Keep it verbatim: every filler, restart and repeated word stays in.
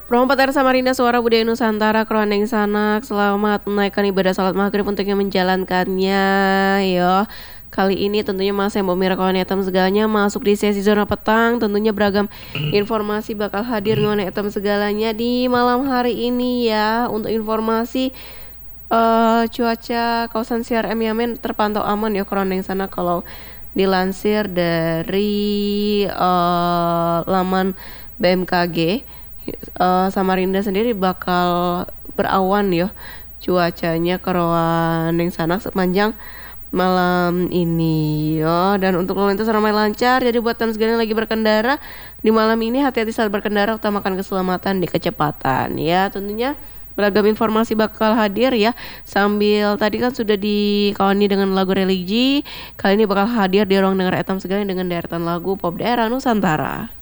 Romo Pater Samarinda Suara Budaya Nusantara Kroning Sanak, selamat menaikkan ibadah salat maghrib untuk yang menjalankannya ya. Kali ini tentunya Mas yang Mbak kawan etam segalanya masuk di sesi zona petang. Tentunya beragam informasi bakal hadir mengenai etam segalanya di malam hari ini ya. Untuk informasi uh, cuaca kawasan C R M Yamen terpantau aman ya Kroning Sanak, kalau dilansir dari uh, laman B M K G. Uh, Samarinda sendiri bakal berawan ya cuacanya kerawan yang sanak sepanjang malam ini ya. Dan untuk lalu lintas ramai lancar, jadi buat teman sekalian lagi berkendara di malam ini hati-hati saat berkendara, utamakan keselamatan di kecepatan ya. Tentunya beragam informasi bakal hadir ya. Sambil tadi kan sudah dikawani dengan lagu religi, kali ini bakal hadir di ruang dengar etam sekalian dengan deretan lagu pop daerah Nusantara.